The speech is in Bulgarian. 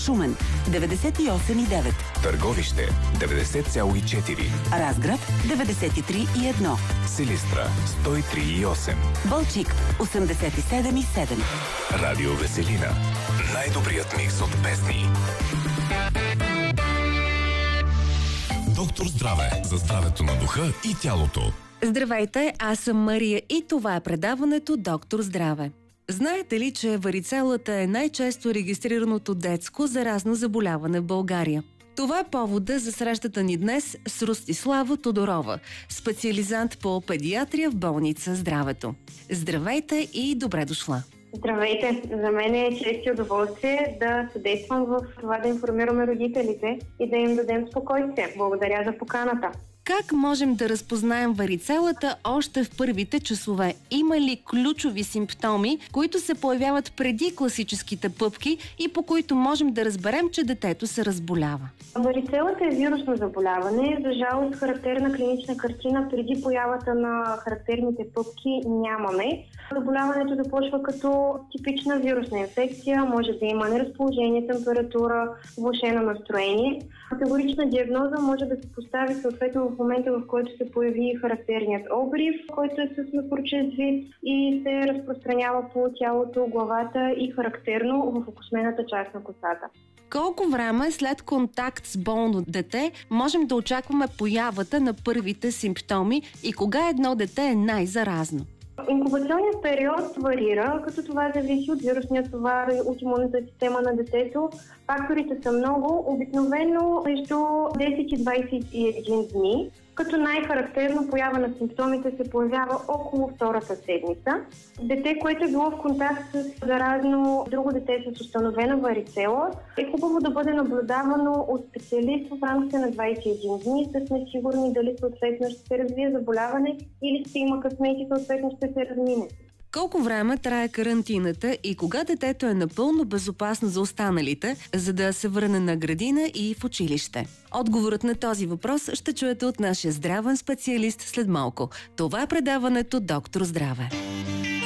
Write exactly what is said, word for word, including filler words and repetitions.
Шумен деветдесет и осем и девет, Търговище деветдесет цяло и четири, Разград деветдесет и три и едно, Силистра сто и три и осем, Балчик осемдесет и седем и седем. Радио Веселина. Най-добрият микс от песни. Доктор Здраве. За здравето на духа и тялото. Здравейте, аз съм Мария и това е предаването Доктор Здраве. Знаете ли, че варицелата е най-често регистрираното детско заразно заболяване в България? Това е повода за срещата ни днес с Ростислава Тодорова, специализант по педиатрия в болница Здравето. Здравейте и добре дошла! Здравейте! За мен е чест и удоволствие да съдействам в това да информираме родителите и да им дадем спокойствие. Благодаря за поканата. Как можем да разпознаем варицелата още в първите часове? Има ли ключови симптоми, които се появяват преди класическите пъпки и по които можем да разберем, че детето се разболява? Варицелата е вирусно заболяване. За жалост, характерна клинична картина преди появата на характерните пъпки нямаме. Заболяването започва като типична вирусна инфекция. Може да има неразположение, температура, влошено настроение. Категорична диагноза може да се постави съответно в момента, в който се появи характерният обрив, който е с мекорчест вид и се разпространява по тялото, главата и характерно в окосмената част на косата. Колко време след контакт с болно дете можем да очакваме появата на първите симптоми и кога едно дете е най-заразно? Инкубационният период варира, като това зависи от вирусния товар и от имунната система на детето. Факторите са много, обикновено между десет и двадесет и един дни, като най-характерно поява на симптомите се появява около втората седмица. Дете, което е било в контакт с заразно друго дете с установена варицела, е хубаво да бъде наблюдавано от специалист в рамките на двадесет и един дни, да сме сигурни дали съответно ще се развие заболяване или ще има късмет и съответно ще се размине. Колко време трае карантината и кога детето е напълно безопасно за останалите, за да се върне на градина и в училище? Отговорът на този въпрос ще чуете от нашия здравен специалист след малко. Това е предаването Доктор Здраве.